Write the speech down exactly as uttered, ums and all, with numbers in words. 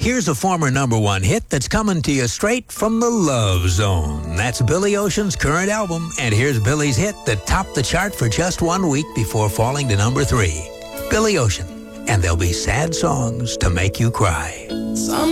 here's a former number one hit that's coming to you straight from the Love Zone. That's Billy Ocean's current album, and here's Billy's hit that topped the chart for just one week before falling to number three. Billy Ocean, and there'll be sad songs to make you cry. Some